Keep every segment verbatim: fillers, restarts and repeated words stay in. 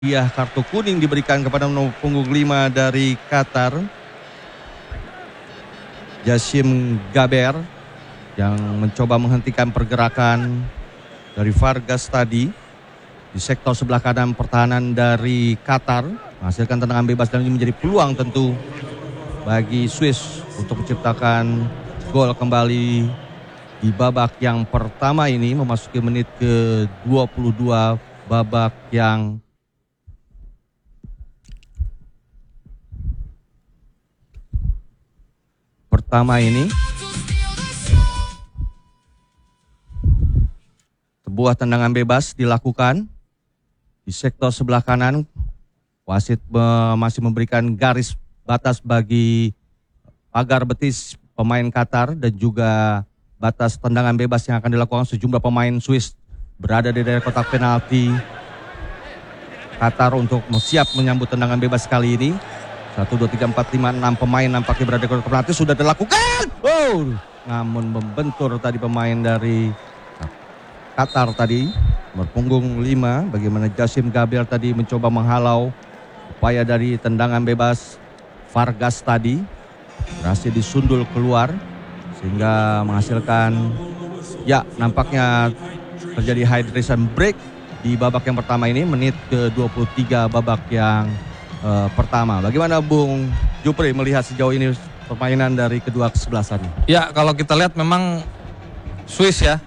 Hadiah kartu kuning diberikan kepada nomor punggung lima dari Qatar, Jassim Gaber, yang mencoba menghentikan pergerakan dari Vargas tadi di sektor sebelah kanan pertahanan dari Qatar, menghasilkan tendangan bebas dan ini menjadi peluang tentu bagi Swiss untuk menciptakan gol kembali di babak yang pertama ini, memasuki menit ke dua puluh dua babak yang pertama ini. Sebuah tendangan bebas dilakukan di sektor sebelah kanan. Wasit masih memberikan garis batas bagi pagar betis pemain Qatar dan juga batas tendangan bebas yang akan dilakukan sejumlah pemain Swiss berada di daerah kotak penalti Qatar untuk siap menyambut tendangan bebas kali ini. Satu, dua, tiga, empat, lima, enam pemain nampaknya berada di kotak penalti, sudah dilakukan. Oh, namun membentur tadi pemain dari Qatar tadi, berpunggung lima. Bagaimana Jassim Gaber tadi mencoba menghalau upaya dari tendangan bebas Vargas tadi, berhasil disundul keluar sehingga menghasilkan, ya nampaknya terjadi hydration break di babak yang pertama ini, menit ke dua puluh tiga babak yang uh, pertama. Bagaimana Bung Jupri melihat sejauh ini permainan dari kedua kesebelasan? Ya, kalau kita lihat memang Swiss ya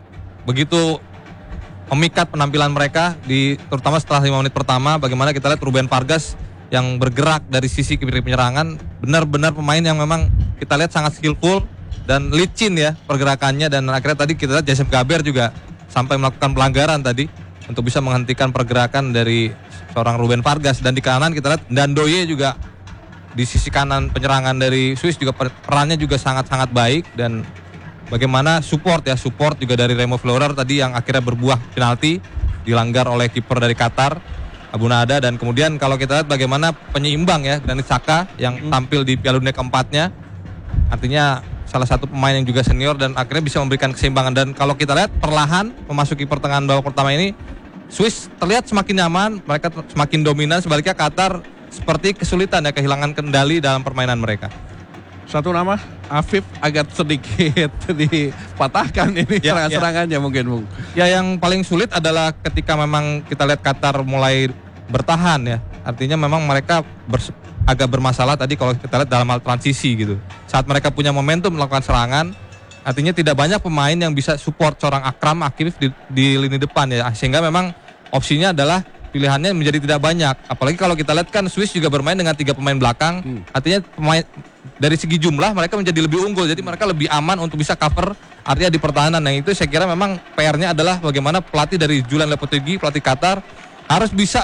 begitu memikat penampilan mereka di terutama setelah lima menit pertama. Bagaimana kita lihat Ruben Vargas yang bergerak dari sisi kiri penyerangan, benar-benar pemain yang memang kita lihat sangat skillful dan licin ya pergerakannya, dan akhirnya tadi kita lihat Jassim Gaber juga sampai melakukan pelanggaran tadi untuk bisa menghentikan pergerakan dari seorang Ruben Vargas. Dan di kanan kita lihat Ndoye juga di sisi kanan penyerangan dari Swiss juga perannya juga sangat-sangat baik, dan bagaimana support ya support juga dari Remo Fleurer tadi yang akhirnya berbuah penalti dilanggar oleh kiper dari Qatar, Abu Nada. Dan kemudian kalau kita lihat bagaimana penyeimbang ya Granit Xhaka yang tampil di Piala Dunia keempatnya, artinya salah satu pemain yang juga senior dan akhirnya bisa memberikan keseimbangan. Dan kalau kita lihat perlahan memasuki pertengahan babak pertama ini, Swiss terlihat semakin nyaman, mereka semakin dominan, sebaliknya Qatar seperti kesulitan ya kehilangan kendali dalam permainan mereka. Satu nama, Afif agak sedikit dipatahkan ini ya, serangan-serangannya ya. Mungkin Bung. Ya, yang paling sulit adalah ketika memang kita lihat Qatar mulai bertahan ya. Artinya memang mereka bers- agak bermasalah tadi kalau kita lihat dalam hal transisi gitu. Saat mereka punya momentum melakukan serangan, artinya tidak banyak pemain yang bisa support seorang Akram Akif di, di lini depan ya. Sehingga memang opsinya adalah pilihannya menjadi tidak banyak. Apalagi kalau kita lihat kan Swiss juga bermain dengan tiga pemain belakang. Hmm. Artinya pemain dari segi jumlah mereka menjadi lebih unggul. Jadi mereka lebih aman untuk bisa cover area di pertahanan. Nah itu saya kira memang P R-nya adalah bagaimana pelatih dari Julian Lopetegui, pelatih Qatar, harus bisa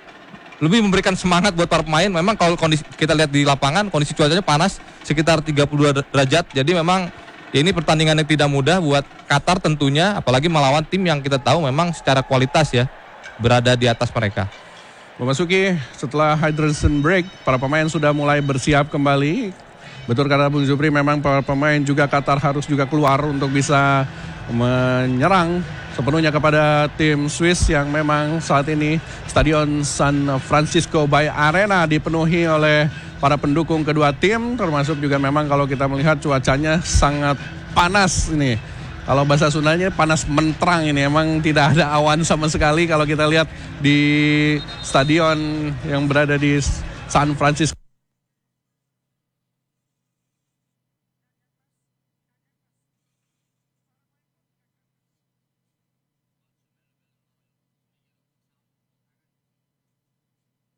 lebih memberikan semangat buat para pemain. Memang kalau kondisi kita lihat di lapangan, kondisi cuacanya panas sekitar tiga puluh dua derajat. Jadi memang ya ini pertandingan yang tidak mudah buat Qatar tentunya, apalagi melawan tim yang kita tahu memang secara kualitas ya berada di atas mereka. Memasuki setelah hydration break, para pemain sudah mulai bersiap kembali. Betul kata Bung Jupri, memang para pemain juga Qatar harus juga keluar untuk bisa menyerang sepenuhnya kepada tim Swiss yang memang saat ini Stadion San Francisco Bay Arena dipenuhi oleh para pendukung kedua tim, termasuk juga memang kalau kita melihat cuacanya sangat panas ini. Kalau bahasa Sundanya panas menterang ini, emang tidak ada awan sama sekali kalau kita lihat di stadion yang berada di San Francisco.